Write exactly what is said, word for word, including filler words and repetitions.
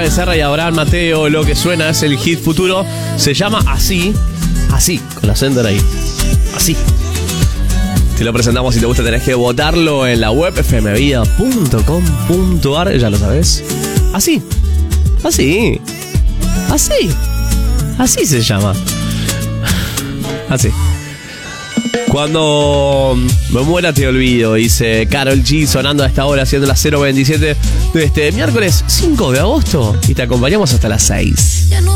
Becerra y Abraham Mateo. Lo que suena es el hit futuro. Se llama Así. Así, con acento en ahí. Así. Si lo presentamos y te gusta, tenés que votarlo en la web f m vida punto com punto a r. Ya lo sabes. Así. Así. Así. Así se llama. Así. Cuando me muera te olvido, dice Karol G sonando a esta hora, haciendo las cero veintisiete de este miércoles cinco de agosto. Y te acompañamos hasta las seis.